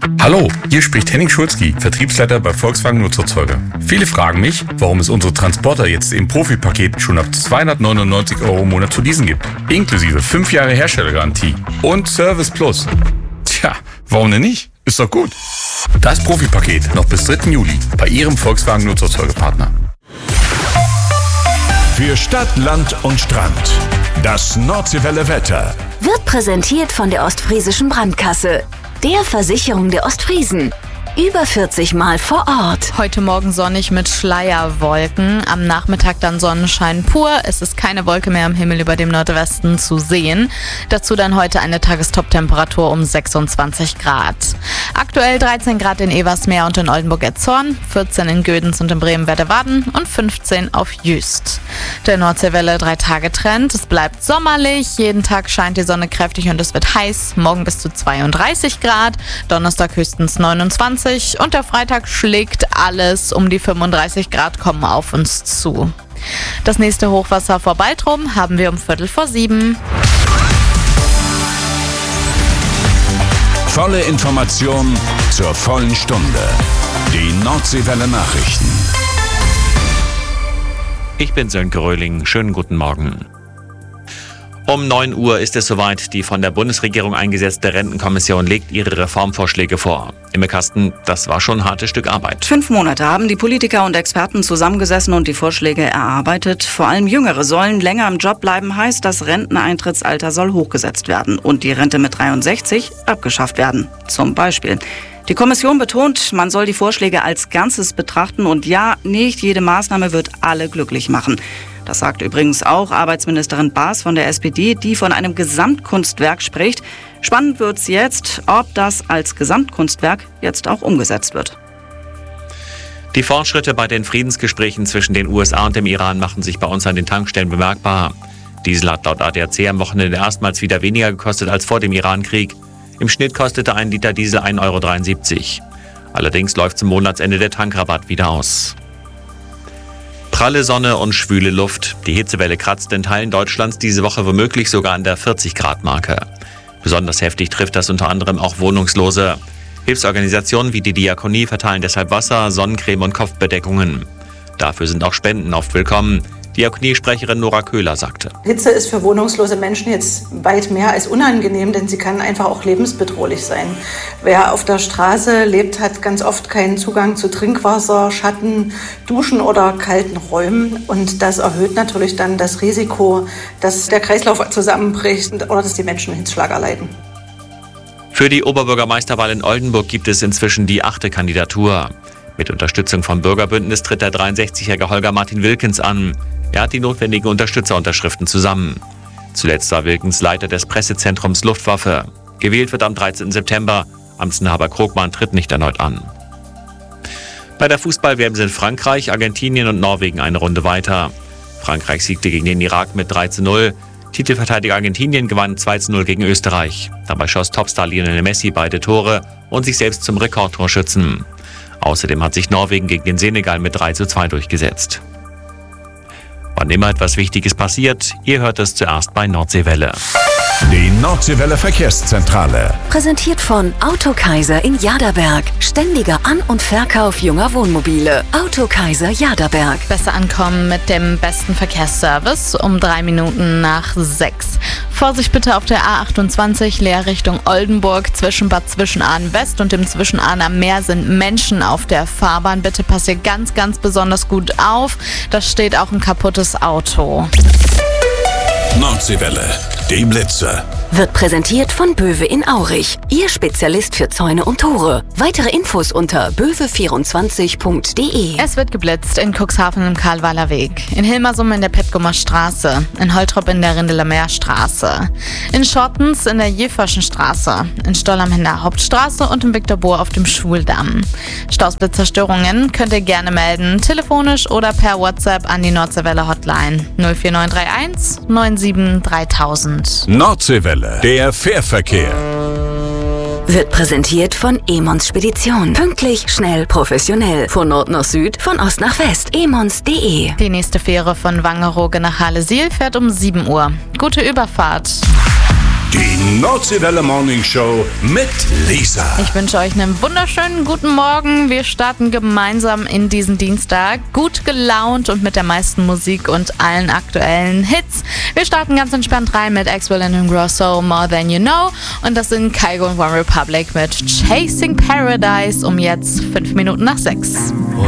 Hallo, hier spricht Henning Schulzki, Vertriebsleiter bei Volkswagen Nutzerzeuger. Viele fragen mich, warum es unsere Transporter jetzt im Profi-Paket schon ab 299 € im Monat zu leasen gibt. Inklusive 5 Jahre Herstellergarantie und Service Plus. Tja, warum denn nicht? Ist doch gut. Das Profi-Paket noch bis 3. Juli bei Ihrem Volkswagen Nutzerzeugerpartner. Für Stadt, Land und Strand. Das Nordseewelle Wetter wird präsentiert von der Ostfriesischen Brandkasse, der Versicherung der Ostfriesen. Über 40 Mal vor Ort. Heute Morgen sonnig mit Schleierwolken. Am Nachmittag dann Sonnenschein pur. Es ist keine Wolke mehr am Himmel über dem Nordwesten zu sehen. Dazu dann heute eine Tagestop-Temperatur um 26 Grad. Aktuell 13 Grad in Eversmeer und in Oldenburg-Etzhorn, 14 in Gödens und in Bremen-Werdewaden und 15 auf Jüst. Der Nordseewelle 3-Tage-Trend. Es bleibt sommerlich. Jeden Tag scheint die Sonne kräftig und es wird heiß. Morgen bis zu 32 Grad. Donnerstag höchstens 29. Und der Freitag schlägt alles. Um die 35 Grad kommen auf uns zu. Das nächste Hochwasser vor Baltrum haben wir um 6:45. Volle Information zur vollen Stunde. Die Nordseewelle Nachrichten. Ich bin Sönke Röhling. Schönen guten Morgen. Um 9 Uhr ist es soweit. Die von der Bundesregierung eingesetzte Rentenkommission legt ihre Reformvorschläge vor. Imme Kasten, das war schon ein hartes Stück Arbeit. 5 Monate haben die Politiker und Experten zusammengesessen und die Vorschläge erarbeitet. Vor allem Jüngere sollen länger im Job bleiben, heißt, das Renteneintrittsalter soll hochgesetzt werden und die Rente mit 63 abgeschafft werden. Zum Beispiel. Die Kommission betont, man soll die Vorschläge als Ganzes betrachten und ja, nicht jede Maßnahme wird alle glücklich machen. Das sagt übrigens auch Arbeitsministerin Baas von der SPD, die von einem Gesamtkunstwerk spricht. Spannend wird's jetzt, ob das als Gesamtkunstwerk jetzt auch umgesetzt wird. Die Fortschritte bei den Friedensgesprächen zwischen den USA und dem Iran machen sich bei uns an den Tankstellen bemerkbar. Diesel hat laut ADAC am Wochenende erstmals wieder weniger gekostet als vor dem Irankrieg. Im Schnitt kostete ein Liter Diesel 1,73 €. Allerdings läuft zum Monatsende der Tankrabatt wieder aus. Pralle Sonne und schwüle Luft. Die Hitzewelle kratzt in Teilen Deutschlands diese Woche womöglich sogar an der 40-Grad-Marke. Besonders heftig trifft das unter anderem auch Wohnungslose. Hilfsorganisationen wie die Diakonie verteilen deshalb Wasser, Sonnencreme und Kopfbedeckungen. Dafür sind auch Spenden oft willkommen. Diakoniesprecherin Nora Köhler sagte: Hitze ist für wohnungslose Menschen jetzt weit mehr als unangenehm, denn sie kann einfach auch lebensbedrohlich sein. Wer auf der Straße lebt, hat ganz oft keinen Zugang zu Trinkwasser, Schatten, Duschen oder kalten Räumen. Und das erhöht natürlich dann das Risiko, dass der Kreislauf zusammenbricht oder dass die Menschen Hitzschlag erleiden. Für die Oberbürgermeisterwahl in Oldenburg gibt es inzwischen die 8. Kandidatur. Mit Unterstützung vom Bürgerbündnis tritt der 63-jährige Holger Martin Wilkens an. Er hat die notwendigen Unterstützerunterschriften zusammen. Zuletzt war Wilkens Leiter des Pressezentrums Luftwaffe. Gewählt wird am 13. September. Amtsinhaber Krogmann tritt nicht erneut an. Bei der Fußball-WM sind Frankreich, Argentinien und Norwegen eine Runde weiter. Frankreich siegte gegen den Irak mit 3:0. Titelverteidiger Argentinien gewann 2:0 gegen Österreich. Dabei schoss Topstar Lionel Messi beide Tore und sich selbst zum Rekordtorschützen. Außerdem hat sich Norwegen gegen den Senegal mit 3:2 durchgesetzt. Wann immer etwas Wichtiges passiert, ihr hört es zuerst bei Nordseewelle. Die Nordseewelle Verkehrszentrale. Präsentiert von Autokaiser in Jaderberg. Ständiger An- und Verkauf junger Wohnmobile. Autokaiser Jaderberg. Besser ankommen mit dem besten Verkehrsservice um 3 Minuten nach 6. Vorsicht bitte auf der A28 Leer Richtung Oldenburg. Zwischen Bad Zwischenahn West und dem Zwischenahn am Meer sind Menschen auf der Fahrbahn. Bitte passiert ganz, ganz besonders gut auf. Da steht auch ein kaputtes Auto. Nordseewelle, die Blitze. Wird präsentiert von Böwe in Aurich. Ihr Spezialist für Zäune und Tore. Weitere Infos unter böwe24.de. Es wird geblitzt in Cuxhaven im Karlweiler Weg, in Hilmersum in der Petgumer Straße, in Holtrop in der Rindeler Meerstraße, in Schottens in der Jeferschen Straße, in Stollheim in der Hauptstraße und in Viktorbohr auf dem Schuldamm. Stausblitzerstörungen könnt ihr gerne melden, telefonisch oder per WhatsApp an die Nordseewelle Hotline 04931 97 3000. Nordseewelle, der Fährverkehr. Wird präsentiert von Emons Spedition. Pünktlich, schnell, professionell. Von Nord nach Süd, von Ost nach West. emons.de. Die nächste Fähre von Wangerooge nach Halle-Siel fährt um 7 Uhr. Gute Überfahrt. Die Nordseewelle Morning Show mit Lisa. Ich wünsche euch einen wunderschönen guten Morgen. Wir starten gemeinsam in diesen Dienstag. Gut gelaunt und mit der meisten Musik und allen aktuellen Hits. Wir starten ganz entspannt rein mit Axwell and Ingrosso, More Than You Know. Und das sind Kygo und One Republic mit Chasing Paradise um jetzt 5 Minuten nach 6.